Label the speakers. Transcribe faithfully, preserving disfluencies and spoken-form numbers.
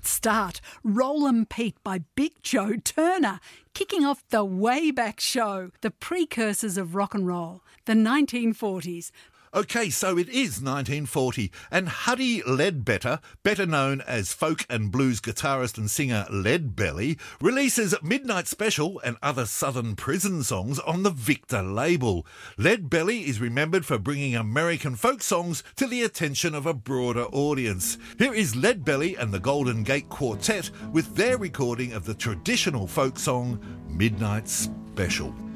Speaker 1: great start. Rollin' Pete by Big Joe Turner, kicking off the way back show, the precursors of rock and roll, the nineteen forties.
Speaker 2: OK, so it is nineteen forty, and Huddie Ledbetter, better known as folk and blues guitarist and singer Leadbelly, releases Midnight Special and other Southern prison songs on the Victor label. Leadbelly is remembered for bringing American folk songs to the attention of a broader audience. Here is Leadbelly and the Golden Gate Quartet with their recording of the traditional folk song Midnight Special.